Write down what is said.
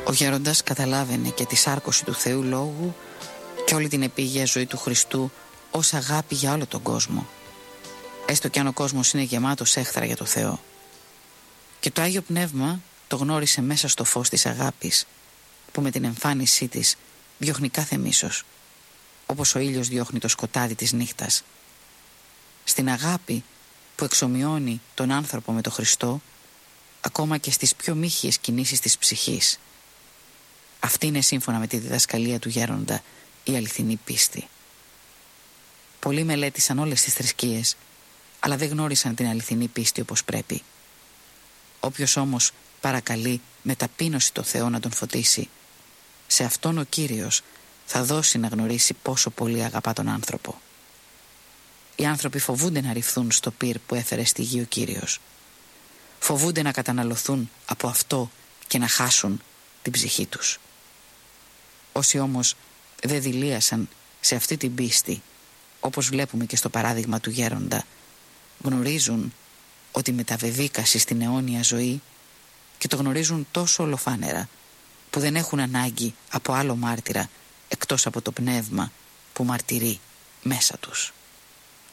Ο γέροντας καταλάβαινε και τη σάρκωση του Θεού Λόγου και όλη την επίγεια ζωή του Χριστού ως αγάπη για όλο τον κόσμο, έστω κι αν ο κόσμος είναι γεμάτος έχθρα για το Θεό. Και το Άγιο Πνεύμα το γνώρισε μέσα στο φως της αγάπης, που με την εμφάνισή της διώχνει κάθε μίσος, όπως ο ήλιος διώχνει το σκοτάδι της νύχτας. Στην αγάπη που εξομοιώνει τον άνθρωπο με τον Χριστό, ακόμα και στις πιο μύχιες κινήσεις της ψυχής. Αυτή είναι, σύμφωνα με τη διδασκαλία του γέροντα, η αληθινή πίστη. Πολλοί μελέτησαν όλες τις θρησκείες, αλλά δεν γνώρισαν την αληθινή πίστη όπως πρέπει. Όποιος όμως παρακαλεί με ταπείνωση το Θεό να τον φωτίσει, σε αυτόν ο Κύριος θα δώσει να γνωρίσει πόσο πολύ αγαπά τον άνθρωπο. Οι άνθρωποι φοβούνται να ρηφθούν στο πυρ που έφερε στη γη ο Κύριος. Φοβούνται να καταναλωθούν από αυτό και να χάσουν την ψυχή τους. Όσοι όμως δεν δειλίασαν σε αυτή την πίστη, όπως βλέπουμε και στο παράδειγμα του γέροντα, γνωρίζουν ότι μεταβεβήκαση στην αιώνια ζωή, και το γνωρίζουν τόσο ολοφάνερα που δεν έχουν ανάγκη από άλλο μάρτυρα εκτός από το πνεύμα που μαρτυρεί μέσα τους.